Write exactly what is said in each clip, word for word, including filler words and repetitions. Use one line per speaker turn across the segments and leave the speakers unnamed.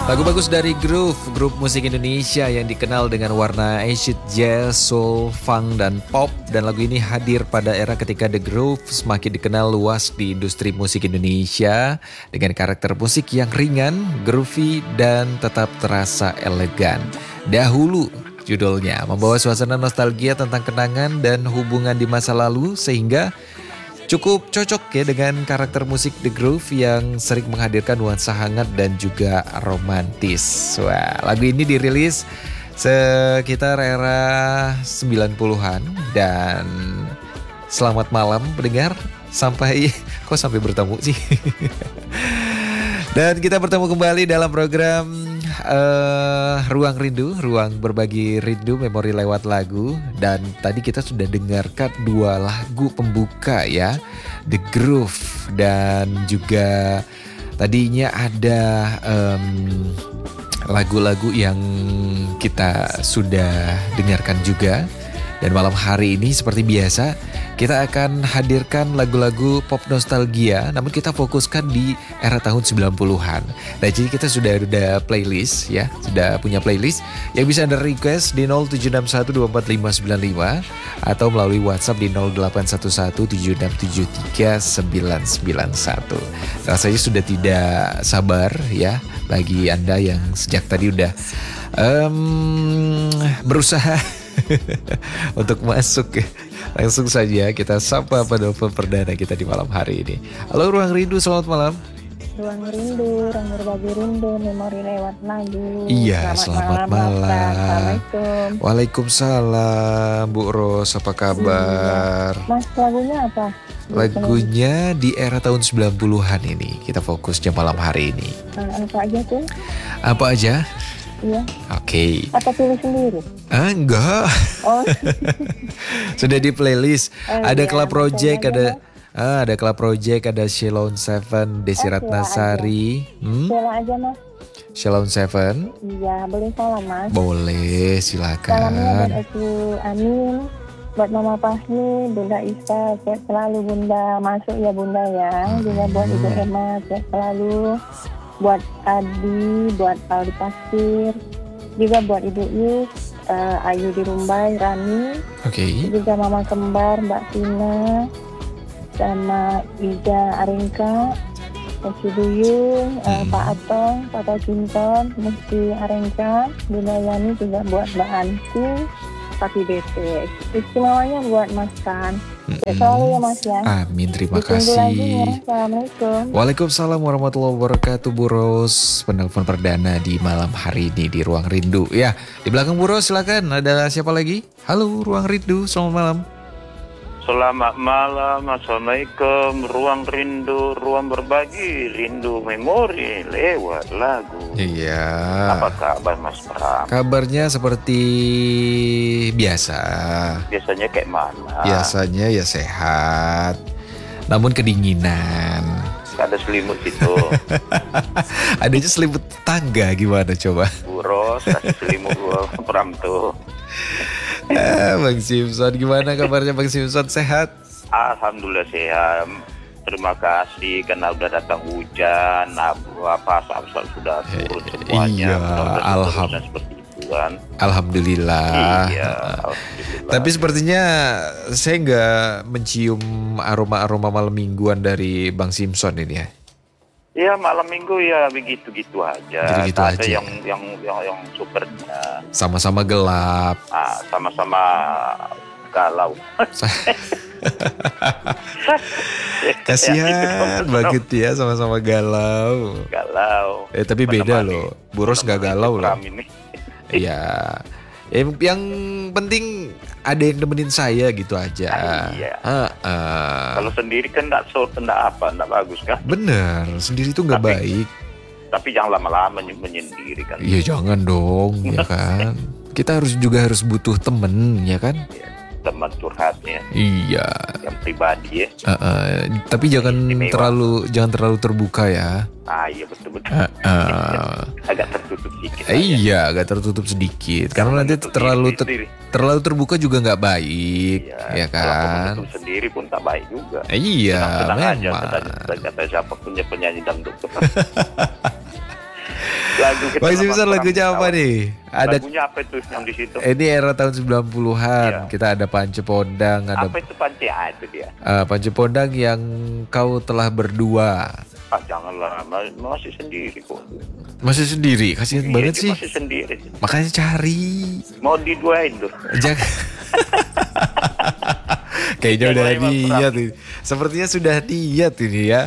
Lagu bagus dari Groove, grup musik Indonesia yang dikenal dengan warna acid jazz, soul, funk, dan pop. Dan lagu ini hadir pada era ketika The Groove semakin dikenal luas di industri musik Indonesia dengan karakter musik yang ringan, groovy, dan tetap terasa elegan. Dahulu judulnya membawa suasana nostalgia tentang kenangan dan hubungan di masa lalu sehingga cukup cocok ya dengan karakter musik The Groove yang sering menghadirkan nuansa hangat dan juga romantis. Wah, lagu ini dirilis sekitar era sembilan puluhan dan selamat malam pendengar sampai kok sampai bertemu sih. Dan kita bertemu kembali dalam program uh, Ruang Rindu, Ruang Berbagi Rindu, Memori Lewat Lagu. Dan tadi kita sudah dengarkan dua lagu pembuka ya, The Groove dan juga tadinya ada um, lagu-lagu yang kita sudah dengarkan juga. Dan malam hari ini seperti biasa kita akan hadirkan lagu-lagu pop nostalgia, namun kita fokuskan di era tahun sembilan puluhan. Nah, jadi kita sudah ada playlist ya, sudah punya playlist yang bisa Anda request di nol tujuh enam satu dua empat lima sembilan lima atau melalui WhatsApp di nol delapan satu satu tujuh enam tujuh tiga sembilan sembilan satu. Rasanya sudah tidak sabar ya bagi Anda yang sejak tadi udah um, berusaha untuk masuk. Langsung saja kita sapa penelpon perdana kita di malam hari ini. Halo Ruang Rindu, selamat malam.
Ruang Rindu, Ruang Berbagi Rindu, Memori Lewat Lagu.
Iya, selamat, selamat malam, malam.
Assalamualaikum.
Waalaikumsalam, Bu Ros, apa kabar?
Iya. Mas, lagunya apa?
Lagunya di era tahun sembilan puluhan ini. Kita fokusnya malam hari ini.
Nah, apa aja tuh?
Apa aja?
Iya.
Oke. Okay.
Atau pilih sendiri?
Ah, enggak.
Oh.
Sudah di playlist.
Oh,
ada
iya,
Club Project, ada
aja,
ah, ada Club Project, ada Shalom Seven, Desi
oh,
Ratnasari.
Hmm? Shalom aja mas.
Shalom Seven.
Iya, boleh salam mas.
Boleh, silakan.
Salamnya buat aku Amin, buat Mama Fahmi, Bunda Isa, sehat selalu Bunda, masuk ya Bunda ya. Hmm. Juga buat Ibu Emma, sehat selalu. Buat Adi, buat Aldi Pasir, juga buat Ibu Yus, uh, Ayu di Rumbai, Rani,
okay.
Juga Mama Kembar, Mbak Tina, sama Ida Aringka, Eci Duyung, uh, hmm. Pak Atong, Papa Cinton, Musti Aringka, Bunda Yani, juga buat Mbak Ansi, Papi Bete. Istimewanya buat Mas Kan. Ya, selalu ya Mas ya.
Amin, terima
Ditunggu
kasih.
Lagi ya. Assalamualaikum.
Waalaikumsalam warahmatullahi wabarakatuh, Bu Ros. Penelpon perdana di malam hari ini di Ruang Rindu. Ya, di belakang Bu Ros silakan. Ada siapa lagi? Halo Ruang Rindu, selamat malam.
Selamat malam, Assalamualaikum. Ruang Rindu, Ruang Berbagi Rindu, Memori Lewat Lagu.
Iya.
Apa kabar Mas Pram?
Kabarnya seperti biasa.
Biasanya kayak mana?
Biasanya ya sehat, namun kedinginan.
Ada selimut situ.
Adanya selimut tangga, gimana coba?
Buros, kasih selimut gua Pram tuh.
Ah, Bang Simpson, gimana kabarnya Bang Simpson, sehat?
Alhamdulillah sehat. Terima kasih karena udah datang hujan, abu apa asap sudah turun semuanya.
Iya, alhamdulillah.
Seperti itu kan.
Alhamdulillah.
Iya, alhamdulillah.
Tapi sepertinya saya nggak mencium aroma-aroma malam mingguan dari Bang Simpson ini ya.
Iya, malam minggu ya begitu-gitu aja.
Gitu-gitu
ada
aja.
yang yang yang yang supernya.
Sama-sama gelap.
Ah, sama-sama galau.
Kasihan banget ya, sama-sama galau.
Galau.
Eh tapi beda loh. Buros nggak galau loh. Iya. Yang, yang penting ada yang nemenin saya gitu aja.
Ah, iya.
Ah, ah.
Kalau sendiri kan nggak so, nggak apa, nggak bagus kan?
Bener, sendiri tuh nggak baik.
Tapi jangan lama-lama menyendiri kan?
Iya jangan dong, ya kan. Kita harus juga harus butuh temen, ya kan?
Ya, teman curhatnya.
Iya.
Yang pribadi ya.
Uh, uh, tapi jangan
Istimewa.
terlalu jangan terlalu terbuka ya.
Ah iya betul-betul.
Uh, uh.
Agak tertutup sedikit.
Eh, iya, agak tertutup sedikit. Karena nanti terlalu ter, terlalu terbuka juga nggak baik,
iya,
ya kan?
Kalau sendiri pun tak baik juga.
Eh, iya,
tenang
memang.
aja kata, kata siapa punya penyanyi dangdut. Lagu kita
Bang
sama
Simpson
Pram
lagunya apa
kawan.
nih? Ada
Lagunya apa itu yang di situ?
ini era tahun sembilan puluhan.
Iya.
Kita ada Panca Pondang, ada
Apa itu panci? Ah, itu dia.
uh, Panca Pondang yang kau telah berdua.
Ah, janganlah, ma- masih sendiri kok.
Masih sendiri, kasihan
Iya,
banget
dia
sih.
Masih sendiri.
Makanya cari.
Mau diduain tuh.
Jangan. Kayaknya
Yang
udah
lain mah
niat ini. Sepertinya sudah niat ini ya.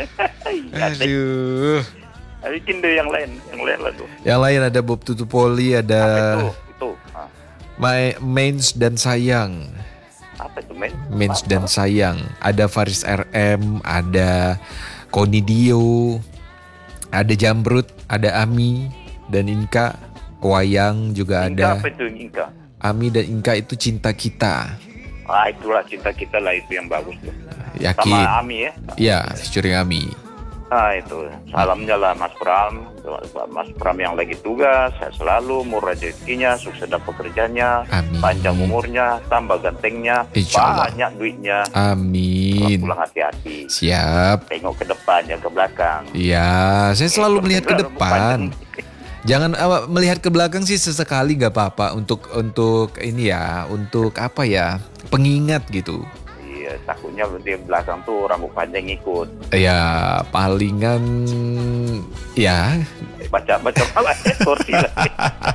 Aduh.
Bikin deh yang lain, yang lain lah tuh.
Yang lain ada Bob Tutupoli, ada
Itu, itu. Ah,
My Mains dan Sayang.
apa itu men?
Mains dan Sayang. Ada Faris R M, ada Koni Dio, ada Jamrut, ada Ami dan Inka. Wayang juga
Inka
ada.
apa itu Inka?
Ami dan Inka itu Cinta Kita.
Ah, itulah cinta kita lah, itu yang bagus tuh.
Yakin?
Sama Ami ya.
Iya, featuring Ami.
Ah, itu. Salamnya lah Mas Pram. Mas Pram yang lagi tugas, saya selalu murah rezekinya, sukses dalam pekerjaannya,
Amin.
panjang umurnya, tambah gantengnya,
Insya Allah.
banyak duitnya.
Amin.
Pulang hati-hati.
Siap.
Tengok ke depan, jangan ke belakang.
Iya, saya selalu melihat ke depan. Jangan uh, melihat ke belakang sih sesekali nggak apa-apa untuk untuk ini ya, untuk apa ya, pengingat gitu.
Iya, takutnya di belakang tuh rambut panjang ikut.
Ya palingan ya.
Baca baca apa? Kursi lagi.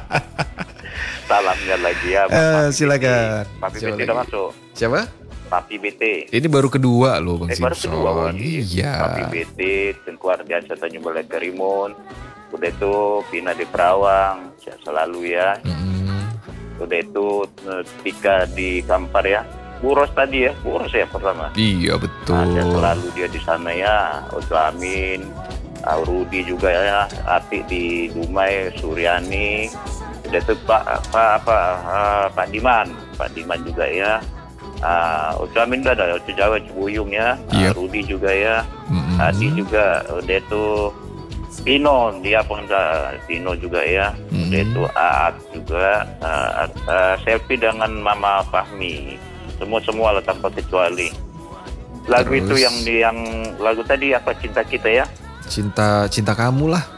Salamnya lagi ya. Mas
Eh,
Papi
silakan.
B T. Papi
Coba
B T udah
lagi.
masuk.
Siapa?
Papi B T.
Ini baru kedua loh Bang
Eh, baru
Simpson.
kedua, oh,
Iya.
Papi B T, Tengkuar Biasa Tanjung Balai Karimun. Udah itu Pina di Perawang, sehat selalu ya.
Mm-mm.
Udah itu eh, Tika di Kampar ya. Buros tadi ya, Buros ya pertama.
Iya
Nah,
betul.
sehat selalu dia di sana ya. Untuk Amin, ah, Rudi juga ya, Ati di Dumai, Suryani. Udah itu Pak apa apa ah, Pak Diman, Pak Diman juga ya. Uh, Ucu Amin udah ada, Ucu Jawa, Cibuyung ya. Ah,
Yep.
Rudi juga ya.
Mm-mm.
Adi juga, udah itu Pino, dia pengendara Pino juga ya.
Hmm.
Udah itu Aat juga, uh, uh, selfie dengan Mama Fahmi. Semua-semua lah tanpa kecuali. Lagu
Terus?
itu yang di yang lagu tadi apa cinta kita ya?
Cinta cinta kamu lah.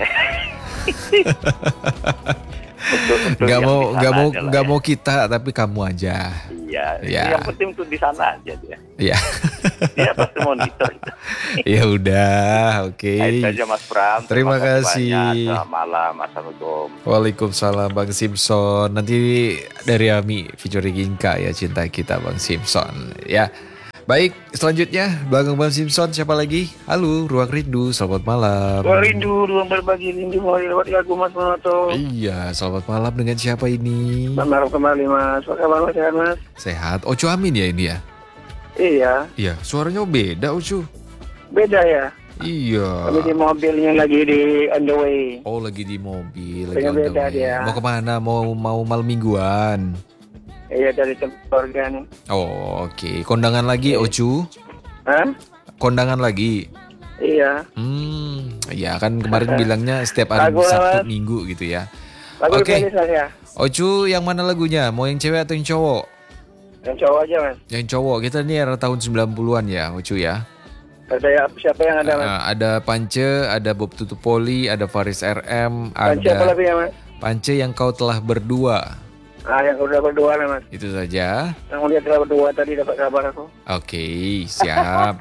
Untuk, untuk
Gak
yang
mau
di sana
gak mau
aja lah
gak
ya.
mau kita tapi kamu aja.
Iya,
Ya.
yang penting tuh di sana aja dia.
Ya.
Dia pasti monitor.
Ya udah, oke.
Nah, itu aja Mas Pram.
Terima kasih.
banyak. Selamat malam, Assalamualaikum.
Waalaikumsalam Bang Simpson. Nanti dari Ami featuring Inka ya, cinta kita Bang Simpson. Ya. Baik, selanjutnya Bang Bang Simpson siapa lagi? Halo, Ruang Rindu. Selamat malam.
Wah, rindu, ruang berbagi rindu mau lewat lagu Mas Monoto.
Iya, selamat malam dengan siapa ini?
Selamat malam kembali Mas. Apa kabar Mas? Sehat Mas?
Sehat. Ocu Amin ya ini ya?
Iya,
Iya, suaranya beda Ocu.
beda ya.
Iya.
Kami di mobilnya lagi di on the way.
Oh, lagi di mobil, lagi
Beda-
on the
beda
way.
dia.
Mau kemana? Mau mau malam mingguan?
Iya, dari tempat keluarga nih.
Oh, oke. Kondangan lagi, Ocu?
Hah?
Kondangan lagi?
Iya.
Hmm, ya kan kemarin bilangnya setiap hari
Lagu
Sabtu
lewat.
Minggu gitu ya.
Lagu
Oke.
playlist Mas ya.
Ocu, yang mana lagunya? Mau yang cewek atau yang cowok?
Yang cowok aja Mas.
Yang cowok. Kita ini era tahun sembilan puluhan ya, Ocu ya.
Kata ya, siapa yang ada Mas?
Eh, ada Pance, ada Bob Tutupoli, ada Faris R M,
Dan siapa
ada
lebih ya Mas?
Pance yang kau telah berdua.
Ah, yang udah berdua lah Mas.
Itu saja.
Yang udah telah berdua tadi dapat kabar aku.
Oke, siap.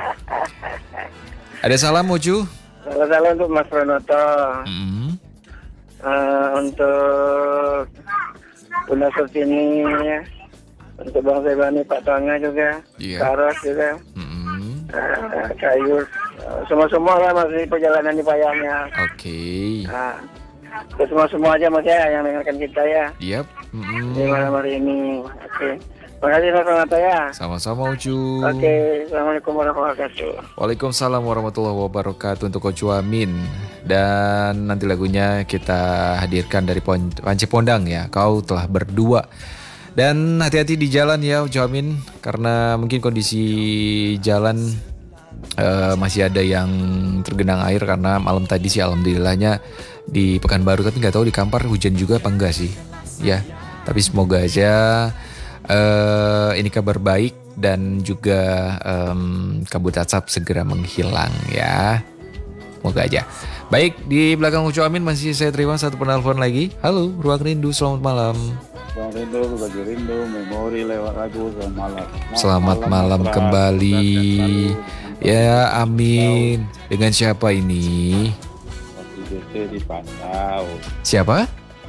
Ada salam, Ocu?
Salam-salam untuk Mas Pranoto.
Mm.
Eh, untuk Bunda Surtini ya. Untuk Bang Sebani, Pak Tanga juga.
Iya.
Kak Ros juga.
Mm.
Uh, kayu uh, semua-semua lah mas di perjalanan di payahnya.
Oke.
Nah, ke semua-semua aja mas ya yang dengarkan kita ya
Yap. Mm.
di malam hari ini. Oke, terima kasih mas Pranata ya.
Sama-sama, Ocu.
Oke, assalamualaikum warahmatullahi wabarakatuh.
Waalaikumsalam warahmatullahi wabarakatuh untuk Ocu Amin. Dan nanti lagunya kita hadirkan dari Pon- Panci Pondang ya. Kau telah berdua. Dan hati-hati di jalan ya Ocu Amin. Karena mungkin kondisi jalan eh, masih ada yang tergenang air. Karena malam tadi sih alhamdulillahnya di Pekanbaru. Tapi gak tahu di Kampar hujan juga apa enggak sih. Ya, tapi semoga aja eh, ini kabar baik. Dan juga em, kabut asap segera menghilang ya. Semoga aja. Baik, di belakang Ucu Amin masih saya terima satu penelpon lagi. Halo, Ruang Rindu, selamat malam.
Ruang Rindu, berbagi rindu, memori lewat lagu, selamat malam.
Selamat malam,
Mas Pram.
kembali.
Sehat selalu.
Ya, amin. Dengan siapa ini?
Papi B T dipantau.
Siapa?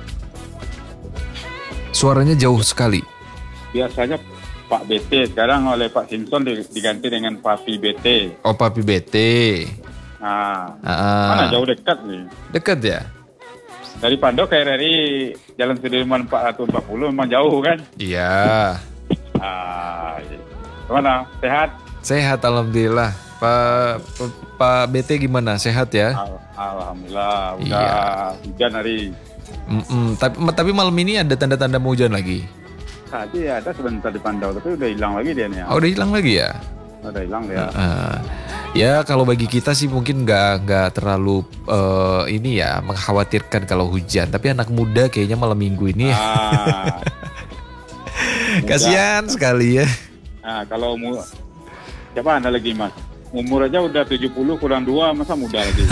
Suaranya jauh sekali.
Biasanya Pak B T, sekarang oleh Pak Simpson diganti dengan Papi B T.
Oh, Papi B T.
Nah,
Ah,
mana jauh dekat nih.
dekat ya?
Dari Pando ke R R I Jalan Sudirman empat ratus empat puluh memang jauh kan?
Iya.
Ah, gimana? Sehat?
Sehat, alhamdulillah. Pak Pak B T gimana? Sehat ya?
Al- Alhamdulillah. Udah
Iya.
hujan hari.
Mm-mm. Tapi tapi malam ini ada tanda-tanda mau hujan lagi.
Tadi ada sebentar dipantau, tapi udah hilang lagi dia nih.
Oh, udah hilang lagi ya?
Udah hilang dia.
Ah. Ya kalau bagi kita sih mungkin nggak nggak terlalu eh, ini ya mengkhawatirkan kalau hujan. Tapi anak muda kayaknya malam minggu ini
Ah,
kasihan sekali ya.
nah, kalau umur siapa anda lagi mas? Umur aja udah tujuh puluh kurang dua, masa muda lagi?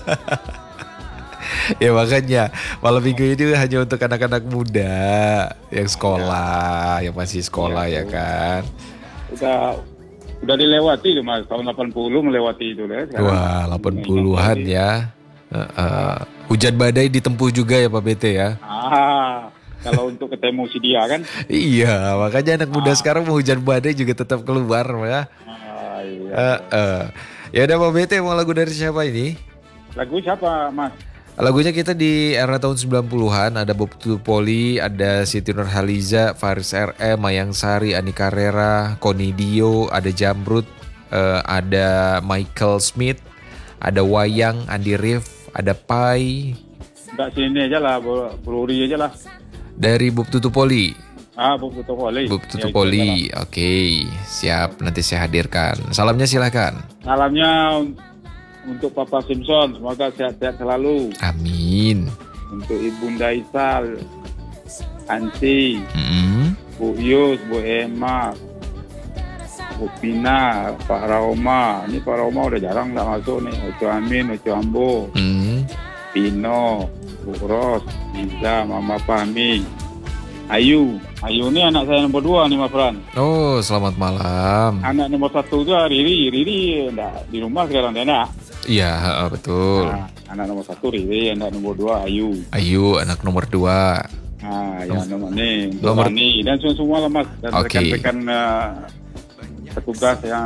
Ya makanya malam minggu ini hanya untuk anak-anak muda yang sekolah, yang masih sekolah ya kan.
Udah udah dilewati tuh mas, tahun delapan puluh melewati itu ya. Sekarang
Wah, delapan puluhan ya. Heeh. Hujan badai ditempuh juga ya Pak B T ya.
Ah, kalau untuk ketemu si dia kan?
Iya, makanya anak muda sekarang mau hujan badai juga tetap keluar ya.
Ah, iya.
Heeh. Ya udah Pak B T, mau lagu dari siapa ini?
Lagu siapa mas?
Lagunya kita di era tahun sembilan puluhan, ada Bob Tutupoli, ada Siti Nurhaliza, Faris R M, Mayang Sari, Ani Carrera, Koni Dio, ada Jamrut, eh, ada Michael Smith, ada Wayang, Andi Rif, ada Pai,
Enggak sini aja lah, Bruri aja lah.
dari Bob Tutupoli.
Ah, Bob Tutupoli.
Bob Tutupoli, oke, siap, nanti saya hadirkan. Salamnya silakan.
Salamnya untuk Papa Simpson, semoga sehat-sehat selalu.
Amin.
Untuk Ibunda Isal, Ansi,
Mm-mm.
Bu Yus, Bu Emma, Bu Pina, Pak Rauma. Ini Pak Rauma udah jarang nggak masuk nih. Ucu Amin, Ucu Ambo,
Mm.
Pino, Bu Ros, Iza, Mama Pami, Ayu. Ayu ini anak saya nomor dua nih Mas Fran.
Oh, selamat malam.
Anak nomor satu itu Riri. Riri enggak di rumah sekarang dia enggak.
Iya, heeh, betul.
Nah, anak nomor satu Riri, anak nomor dua Ayu.
Ayu, anak nomor dua.
Nah, yang nomor ini,
Nomor-
Rani dan semua lah mas dan
Oke.
rekan-rekan uh, petugas yang